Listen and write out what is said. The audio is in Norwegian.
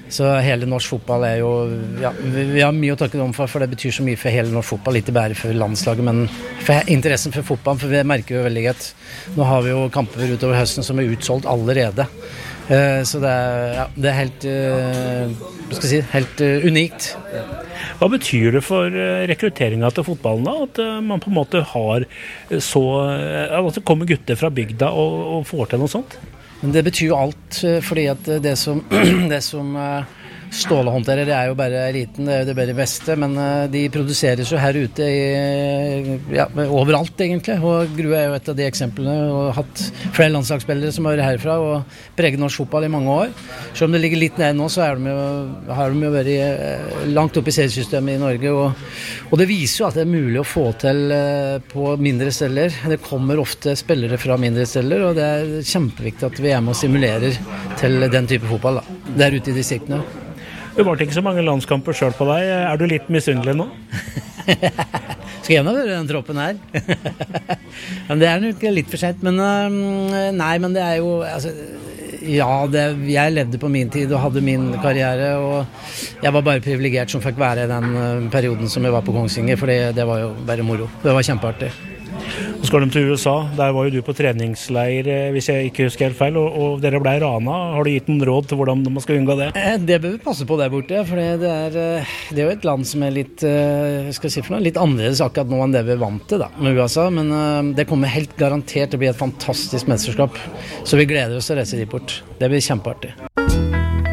Så hele norsk fotball jo, ja, vi har mye å takke dem for det betyr så mye for hele norsk fotball, ikke bare for landslaget, men for interessen for fotball, for vi merker jo veldig at nå har vi jo kamper utover høsten som utsolgt allerede. Så det helt, hva skal jeg si, helt unikt. Hva betyr det for rekrutteringen til fotballen da, at man på en måte har så, at det kommer gutter fra bygda og får til noe sånt? Men det betyr jo alt, fordi at det som Ståle håndterer, det jo bare eliten, det jo det bare beste, men de produseres jo her ute overalt egentlig, og Grue jo et av de eksemplene, og har hatt flere landslagsspillere som har vært herfra og preget norsk fotball i mange år. Selv om det ligger litt ned nå, så har de jo vært langt opp i seriesystemet i Norge, og det viser jo at det mulig å få til på mindre steder. Det kommer ofte spillere fra mindre steder, og det kjempeviktig at vi med og stimulerer til den type fotball da, der ute i distriktene. Det var ikke så mange landskamper selv på deg. Du litt misunnelig nå? Skal gjerne være den troppen her. Men det nok litt for sent. Men nei, men det jo altså, ja, jeg levde på min tid og hadde min karriere, og jeg var bare privilegert som fikk være i den perioden som jeg var på Kongsvinger, for det var jo bare moro. Det var kjempeartig. Så skal de til USA. Der var jo du på treningsleir, hvis jeg ikke husker helt feil, og dere ble rana. Har du gitt noen råd til hvordan man skal unngå det? Det bør vi passe på der borte, for det jo et land som litt, skal jeg si for noe, litt annerledes akkurat nå enn det vi vant til da, med USA, men det kommer helt garantert til å bli et fantastisk mesterskap, så vi gleder oss til å reise dit bort. Det blir kjempeartig.